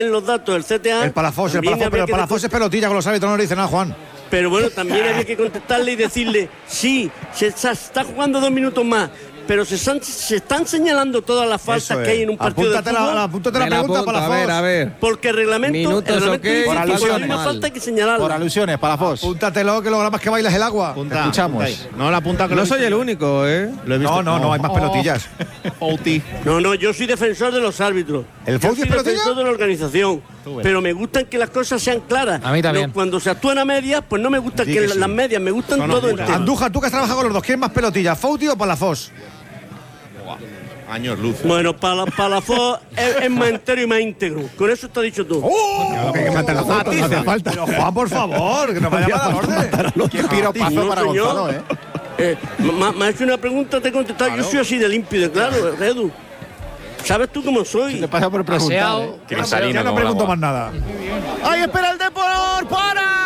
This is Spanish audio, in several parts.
los datos del CTA. El Palafós, pero el Palafós es pelotilla, con los árbitros no le dicen nada, Juan. Pero bueno, también había que contestarle y decirle, sí, se está jugando 2 minutos más, pero se están señalando todas las faltas que hay en un partido de fútbol. Apúntate la pregunta, Palafós. A ver. Porque el reglamento dice por alusiones. la misma falta hay que señalarlo. Por alusiones, Palafós. Apúntatelo, que lo más que bailas el agua. Te escuchamos. No la apunta que no soy el único, ¿eh? No, hay más pelotillas. No, yo soy defensor de los árbitros. ¿El Fauti es pelotilla? Defensor de la organización. Pero me gustan que las cosas sean claras. A mí también. No, cuando se actúan a medias, pues no me gustan que las medias, me gustan todo entero. Andújar, tú que has trabajado con los dos, ¿quién es más pelotilla, Fauti o Palafós? Años luz. Bueno, Palafós es más entero y más íntegro. Con eso está dicho tú. Que mate la foto, no hace falta. Pero Juan, por favor, que nos vaya a dar orden. Qué piropazo para Gonzalo, Me ha hecho una pregunta, te he contestado. Yo soy así de limpio y de claro, Edu. ¿Sabes tú cómo soy? Le pasa por preguntar. Ya no pregunto más nada. ¡Ahí espera el Depor! ¡Para!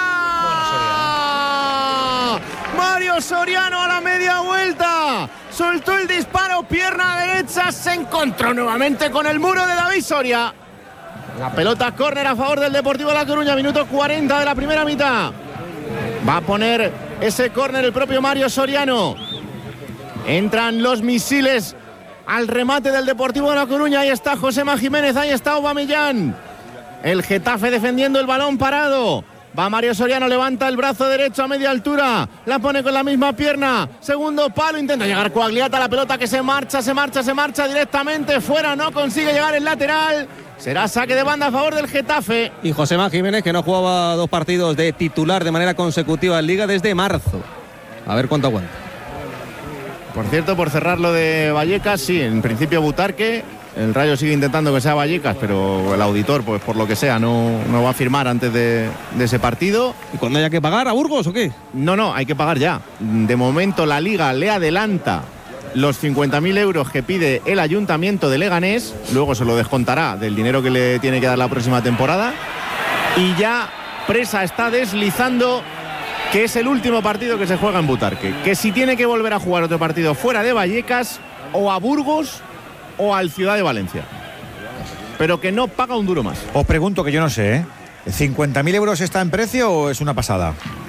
Mario Soriano a la media vuelta. Soltó el disparo, pierna derecha, se encontró nuevamente con el muro de David Soria. La pelota córner a favor del Deportivo La Coruña, minuto 40 de la primera mitad. Va a poner ese córner el propio Mario Soriano. Entran los misiles al remate del Deportivo de La Coruña. Ahí está Josema Jiménez, ahí está Aubameyang. El Getafe defendiendo el balón parado. Va Mario Soriano, levanta el brazo derecho a media altura, la pone con la misma pierna, segundo palo, intenta llegar Coagliata, la pelota que se marcha directamente fuera, no consigue llegar el lateral, será saque de banda a favor del Getafe. Y Josema Jiménez, que no jugaba 2 partidos de titular de manera consecutiva en Liga desde marzo. A ver cuánto aguanta. Por cierto, por cerrar lo de Vallecas, sí, en principio Butarque. El Rayo sigue intentando que sea Vallecas, pero el auditor, pues por lo que sea, no va a firmar antes de ese partido. ¿Y cuando haya que pagar a Burgos o qué? No, hay que pagar ya. De momento la Liga le adelanta los 50.000 euros que pide el Ayuntamiento de Leganés, luego se lo descontará del dinero que le tiene que dar la próxima temporada. Y ya Presa está deslizando que es el último partido que se juega en Butarque. Que si tiene que volver a jugar otro partido fuera de Vallecas, o a Burgos o al Ciudad de Valencia, pero que no paga un duro más. Os pregunto, que yo no sé, ¿eh? ¿50.000 euros está en precio o es una pasada?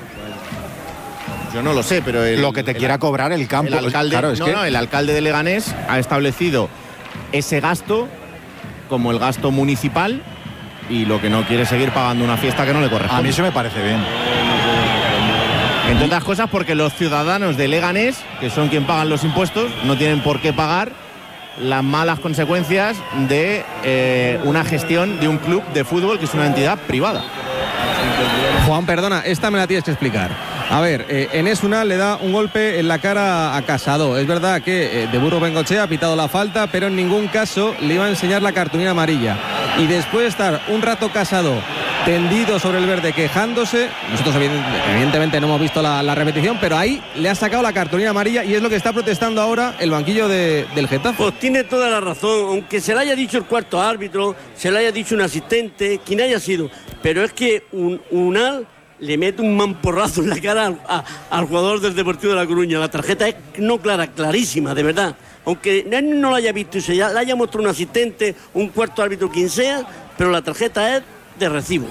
Yo no lo sé, pero lo que te quiera cobrar el campo. El alcalde, claro, el alcalde de Leganés ha establecido ese gasto como el gasto municipal y lo que no quiere es seguir pagando una fiesta que no le corresponde. A mí eso me parece bien. Entre otras cosas porque los ciudadanos de Leganés, que son quien pagan los impuestos, no tienen por qué pagar las malas consecuencias de una gestión de un club de fútbol que es una entidad privada. Juan, perdona, esta me la tienes que explicar. A ver, Enes Unal le da un golpe en la cara a Casado. Es verdad que de Burro Bengochea ha pitado la falta, pero en ningún caso le iba a enseñar la cartulina amarilla. Y después de estar un rato Casado tendido sobre el verde quejándose, nosotros evidentemente no hemos visto la repetición, pero ahí le ha sacado la cartulina amarilla y es lo que está protestando ahora el banquillo del Getafe. Pues tiene toda la razón, aunque se le haya dicho el cuarto árbitro, se le haya dicho un asistente, quien haya sido, pero es que Unal le mete un mamporrazo en la cara al jugador del Deportivo de La Coruña. La tarjeta es no clara, clarísima, de verdad. Aunque él no lo haya visto y se la haya mostrado un asistente, un cuarto árbitro, quien sea, pero la tarjeta es de recibo.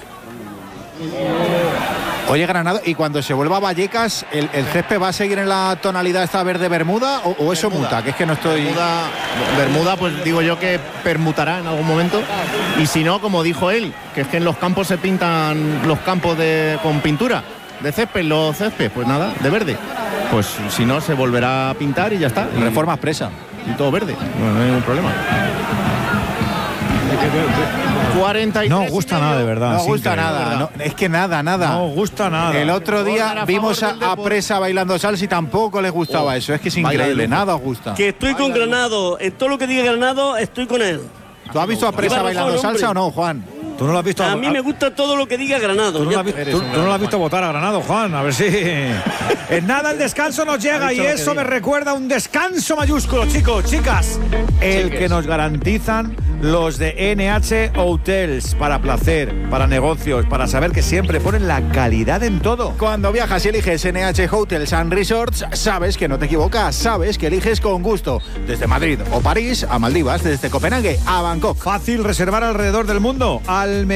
Oye, Granado, ¿y cuando se vuelva a Vallecas, el césped va a seguir en la tonalidad esta verde bermuda o eso muta? Que es que no estoy... Bermuda, pues digo yo que permutará en algún momento. Y si no, como dijo él, que es que en los campos se pintan los campos con pintura de césped, los céspedes, pues nada, de verde. Pues si no, se volverá a pintar y ya está. Reforma expresa. Y todo verde, no hay ningún problema. 43. No gusta nada, de verdad. No gusta nada. No, es que nada. No gusta nada. El otro día vimos a Presa bailando salsa y tampoco les gustaba eso. Es que es increíble, nada os gusta. Que estoy con Granado. En todo lo que diga Granado, estoy con él. ¿Tú has visto a Presa bailando salsa o no, Juan? ¿Tú no lo has visto? A mí me gusta todo lo que diga Granado. Tú no lo has visto votar a Granado, Juan. A ver si... En nada el descanso nos llega y eso me recuerda a un descanso mayúsculo, chicos, chicas. El que nos garantizan los de NH Hotels, para placer, para negocios, para saber que siempre ponen la calidad en todo. Cuando viajas y eliges NH Hotels and Resorts, sabes que no te equivocas, sabes que eliges con gusto. Desde Madrid o París a Maldivas, desde Copenhague a Bangkok. Fácil reservar alrededor del mundo. Al Almería.